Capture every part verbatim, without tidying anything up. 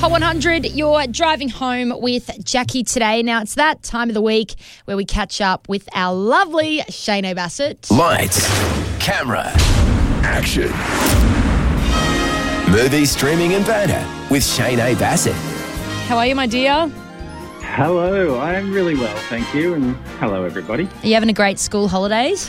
Hot one hundred, you're driving home with Jackie today. Now, it's that time of the week where we catch up with our lovely Shane Bassett. Lights, camera, action. Movie, streaming and banter with Shane Bassett. How are you, my dear? Hello, I'm really well, thank you, and hello, everybody. Are you having a great school holidays?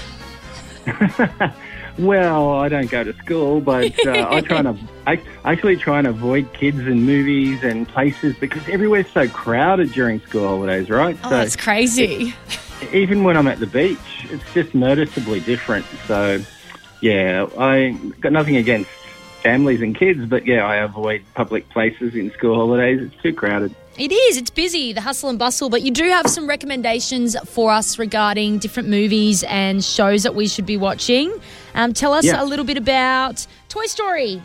Well, I don't go to school, but uh, I try and I actually try and avoid kids and movies and places because everywhere's so crowded during school holidays, right? Oh, so that's crazy. Even when I'm at the beach, it's just noticeably different. So, yeah, I got nothing against families and kids, but yeah, I avoid public places in school holidays. It's too crowded. It is. It's busy, the hustle and bustle, but you do have some recommendations for us regarding different movies and shows that we should be watching. Um, tell us Yeah. a little bit about Toy Story.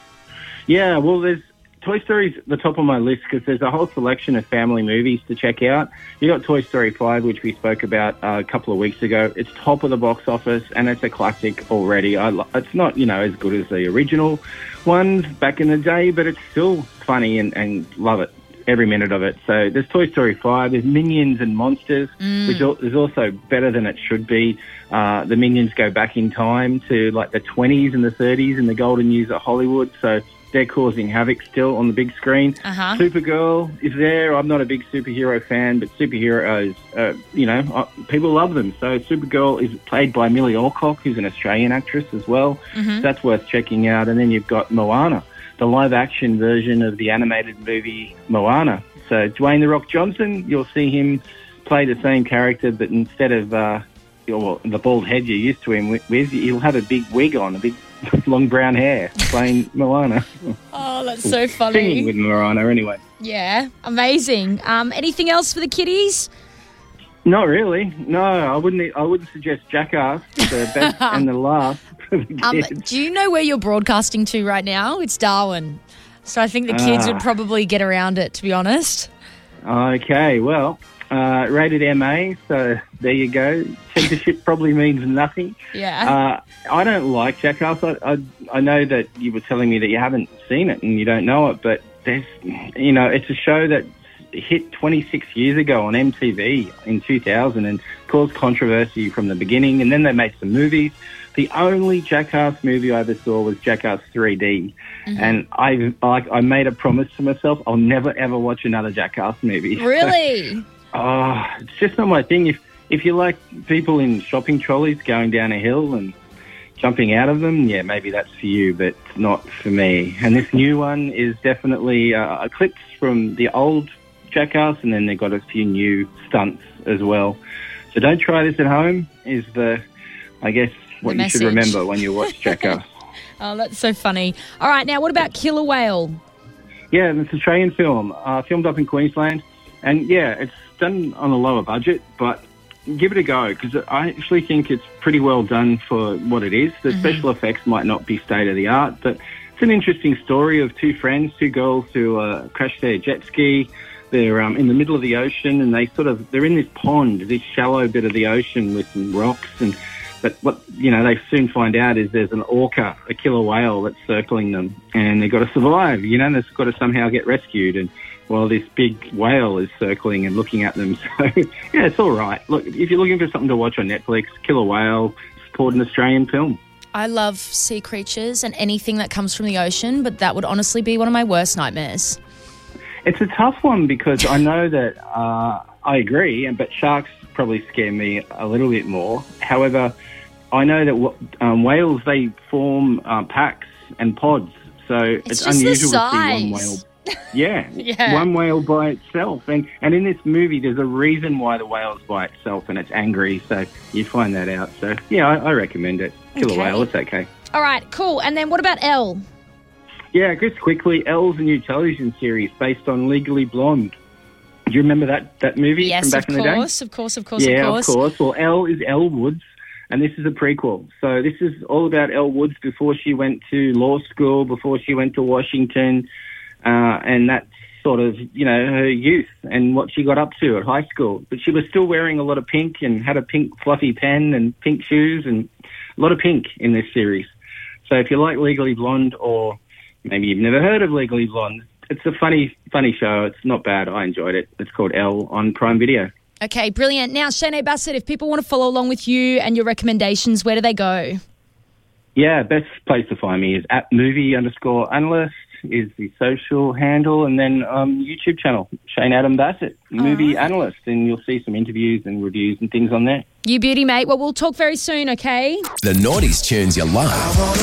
Yeah, well, there's Toy Story's at the top of my list because there's a whole selection of family movies to check out. You got Toy Story five, which we spoke about uh, a couple of weeks ago. It's top of the box office, and it's a classic already. I lo- it's not, you know, as good as the original ones back in the day, but it's still funny and, and love it. Every minute of it. So there's Toy Story five, there's Minions and Monsters, Mm. which al- is also better than it should be. Uh, the Minions go back in time to like the twenties and the thirties and the golden years of Hollywood. So they're causing havoc still on the big screen. Uh-huh. Supergirl is there. I'm not a big superhero fan, but superheroes, uh, you know, uh, people love them. So Supergirl is played by Millie Alcock, who's an Australian actress as well. Mm-hmm. So that's worth checking out. And then you've got Moana, the live-action version of the animated movie Moana. So Dwayne "The Rock" Johnson, you'll see him play the same character, but instead of uh, well, the bald head you're used to him with, he'll have a big wig on, a big long brown hair, playing Moana. Oh, that's so Singing funny. with Moana, anyway. Yeah, amazing. Um, anything else for the kiddies? Not really. No, I wouldn't. I wouldn't suggest Jackass, the best and the last for the Um, kids. do you know where you're broadcasting to right now? It's Darwin. So I think the kids Ah. would probably get around it, to be honest. Okay, well, uh, rated M A, so there you go. Censorship probably means nothing. Yeah. Uh, I don't like Jackass. I, I, I know that you were telling me that you haven't seen it and you don't know it, but there's, you know, it's a show that hit twenty-six years ago on M T V in two thousand and caused controversy from the beginning, and then they made some movies. The only Jackass movie I ever saw was Jackass three D, Mm-hmm. and I like I made a promise to myself I'll never ever watch another Jackass movie. Really? Oh, it's just not my thing. If if you like people in shopping trolleys going down a hill and jumping out of them, yeah, maybe that's for you, but not for me. And this new one is definitely uh, clips from the old Jackass, and then they've got a few new stunts as well. So don't try this at home is the, I guess, what The you should message. remember when you watch Jackass. Oh, that's so funny. All right, now what about Killer Whale? Yeah, it's an Australian film, uh, filmed up in Queensland. And, yeah, it's done on a lower budget, but give it a go because I actually think it's pretty well done for what it is. The Mm-hmm. special effects might not be state-of-the-art, but it's an interesting story of two friends, two girls who uh, crash their jet ski. They're um, in the middle of the ocean, and they sort of they're in this pond, this shallow bit of the ocean with some rocks. And but what you know they soon find out is there's an orca, a killer whale that's circling them, and they've got to survive. You know, they've got to somehow get rescued, and while this big whale is circling and looking at them. So yeah, it's all right. Look, if you're looking for something to watch on Netflix, Killer Whale, support an Australian film. I love sea creatures and anything that comes from the ocean, but that would honestly be one of my worst nightmares. It's a tough one because I know that uh, I agree, but sharks probably scare me a little bit more. However, I know that um, whales, they form uh, packs and pods, so it's, It's just the unusual to see size. one whale. Yeah, Yeah. one whale by itself. And, and in this movie, there's a reason why the whale's by itself, and it's angry, so you find that out. So, yeah, I, I recommend it. Killer Okay. Whale, it's okay. All right, cool. And then what about Elle? Yeah, just quickly, Elle's a new television series based on Legally Blonde. Do you remember that, that movie Yes, from back of in the day? course, of course, of course, Yeah, of course. of course. Well, Elle is Elle Woods, and this is a prequel. So this is all about Elle Woods before she went to law school, before she went to Washington, uh, and that's sort of, you know, her youth and what she got up to at high school. But she was still wearing a lot of pink and had a pink fluffy pen and pink shoes and a lot of pink in this series. So if you like Legally Blonde, or maybe you've never heard of Legally Blonde, it's a funny, funny show. It's not bad. I enjoyed it. It's called Elle on Prime Video. Okay, brilliant. Now, Shane Bassett, if people want to follow along with you and your recommendations, where do they go? Yeah, best place to find me is at movie underscore analyst is the social handle, and then um, YouTube channel, Shane Adam Bassett, movie right. analyst, and you'll see some interviews and reviews and things on there. You beauty, mate. Well, we'll talk very soon, okay? The nineties tunes you love.